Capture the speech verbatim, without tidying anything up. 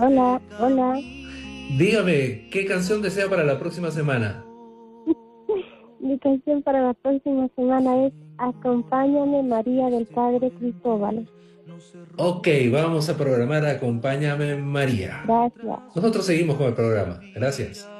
Hola, hola. Dígame, ¿qué canción desea para la próxima semana? Mi canción para la próxima semana es Acompáñame María del Padre Cristóbal. Ok, vamos a programar Acompáñame María. Gracias. Nosotros seguimos con el programa. Gracias.